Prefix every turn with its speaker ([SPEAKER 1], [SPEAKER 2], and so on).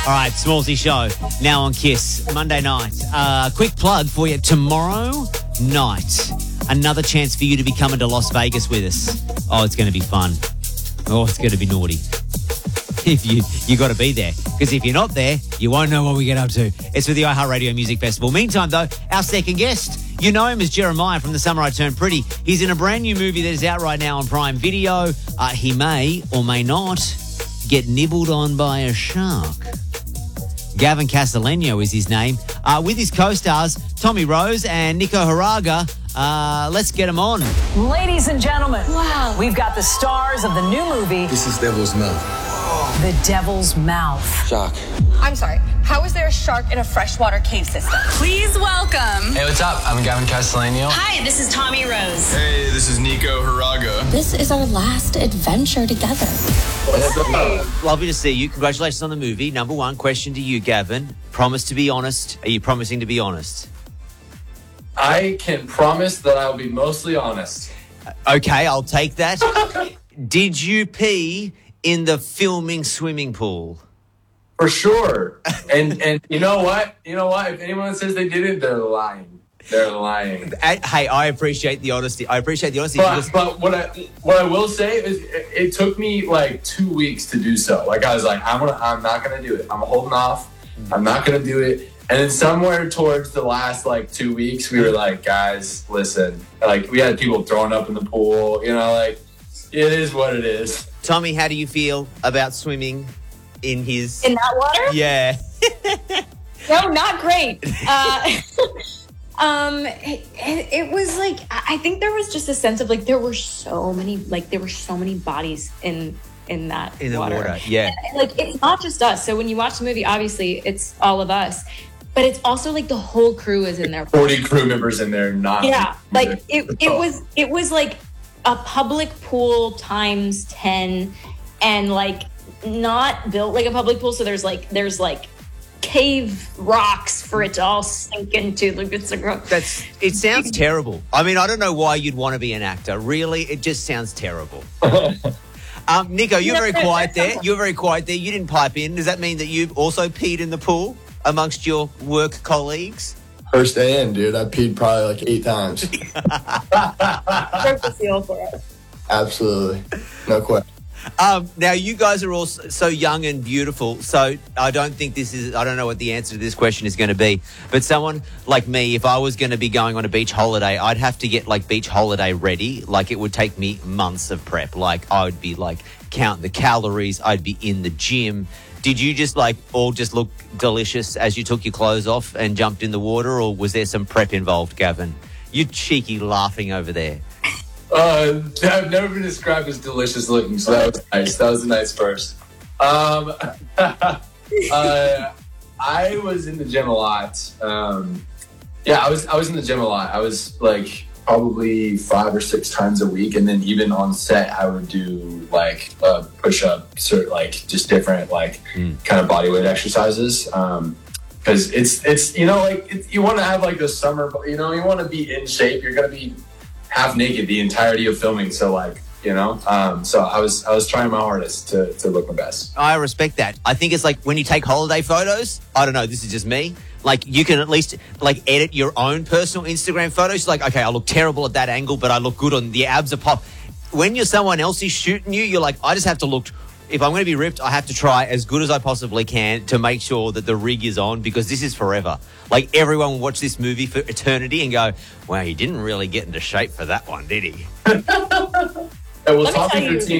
[SPEAKER 1] All right, Smallsy Show, now on KISS, Monday night. Quick plug for you, tomorrow night, another chance for you to be coming to Las Vegas with us. Oh, it's going to be fun. Oh, it's going to be naughty. If you got to be there, because if you're not there, you won't know what we get up to. It's for the iHeartRadio Music Festival. Meantime, though, our second guest, you know him as Jeremiah from The Summer I Turned Pretty. He's in a brand new movie that is out right now on Prime Video. He may or may not get nibbled on by a shark. Gavin Castellano is his name. With his co-stars, Tommy Rose and Nico Haraga. Let's get them on.
[SPEAKER 2] Ladies and gentlemen, wow, we've got the stars of the new movie.
[SPEAKER 3] This is Devil's Mouth.
[SPEAKER 2] The Devil's Mouth.
[SPEAKER 3] Shark.
[SPEAKER 4] I'm sorry. How is there a shark in a freshwater cave system?
[SPEAKER 5] Please welcome.
[SPEAKER 6] Hey, what's up? I'm Gavin Castellano.
[SPEAKER 5] Hi, this is Tommy Rose.
[SPEAKER 7] Hey, this is Nico Haraga.
[SPEAKER 8] This is our last adventure together.
[SPEAKER 1] Lovely to see you. Congratulations on the movie. Number one question to you, Gavin. Promise to be honest. Are you promising to be honest?
[SPEAKER 9] I can promise that I'll be mostly honest.
[SPEAKER 1] Okay, I'll take that. Did you pee in the filming swimming pool?
[SPEAKER 9] For sure. And you know what? You know what? If anyone says they didn't, they're lying. They're lying.
[SPEAKER 1] Hey, I appreciate the honesty.
[SPEAKER 9] But what I will say is it took me like 2 weeks to do so. Like I was like, I'm not gonna do it. I'm holding off. I'm not gonna do it. And then somewhere towards the last like 2 weeks, we were like, guys, listen. Like we had people throwing up in the pool. You know, like it is what it is.
[SPEAKER 1] Tommy, how do you feel about swimming in
[SPEAKER 4] that water?
[SPEAKER 1] Yeah.
[SPEAKER 4] No, not great. It was like, I think there was just a sense of like there were so many bodies in that
[SPEAKER 1] in the
[SPEAKER 4] water.
[SPEAKER 1] Yeah.
[SPEAKER 4] And, like it's not just us. So when you watch the movie, obviously it's all of us, but it's also like the whole crew is in there.
[SPEAKER 9] 40 crew members in there.
[SPEAKER 4] Like it was like a public pool times 10, and like not built like a public pool. So there's like cave rocks for it to all sink into. Like
[SPEAKER 1] It sounds terrible. I mean, I don't know why you'd want to be an actor. Really, it just sounds terrible. Nico, you're very quiet there. You're very quiet there. You didn't pipe in. Does that mean that you've also peed in the pool amongst your work colleagues?
[SPEAKER 3] First day in, dude. I peed probably like 8 times. Absolutely. No question.
[SPEAKER 1] Now, you guys are all so young and beautiful, so I don't know what the answer to this question is going to be. But someone like me, if I was going to be going on a beach holiday, I'd have to get like beach holiday ready. Like it would take me months of prep. Like I would be like counting the calories. I'd be in the gym. Did you just like all just look delicious as you took your clothes off and jumped in the water, or was there some prep involved, Gavin? You cheeky laughing over there.
[SPEAKER 9] I've never been described as delicious looking, so that was nice. That was a nice verse. I was in the gym a lot. I was in the gym a lot. I was like probably 5 or 6 times a week, and then even on set, I would do like push-ups or like just different like kind of bodyweight exercises. Because it's you know like you want to have like the summer, you know, you want to be in shape. You're gonna be half naked the entirety of filming, so like you know, so I was trying my hardest to look my best.
[SPEAKER 1] I respect that. I think it's like when you take holiday photos, I don't know, this is just me, like you can at least like edit your own personal Instagram photos. Like, okay, I look terrible at that angle, but I look good on the abs are pop. When you're someone else is shooting you, you're like, I just have to look, if I'm going to be ripped, I have to try as good as I possibly can to make sure that the rig is on, because this is forever. Like everyone will watch this movie for eternity and go, wow, he didn't really get into shape for that one, did he?
[SPEAKER 9] Well, talking routine